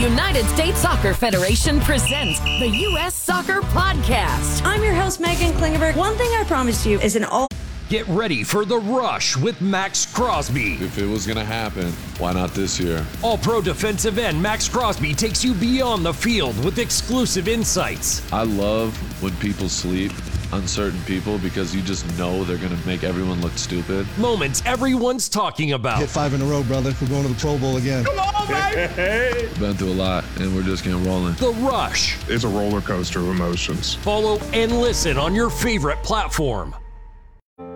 United States Soccer Federation presents the U.S. Soccer Podcast. I'm your host, Megan Klingenberg. One thing I promise you is Get ready for The Rush with Max Crosby. If it was going to happen, why not this year? All-pro defensive end Max Crosby takes you beyond the field with exclusive insights. I love when people sleep on certain people because you just know they're going to make everyone look stupid. Moments everyone's talking about. Hit 5 in a row, brother. We're going to the Pro Bowl again. Come on, baby! Been through a lot, and we're just getting rolling. The Rush. It's a roller coaster of emotions. Follow and listen on your favorite platform.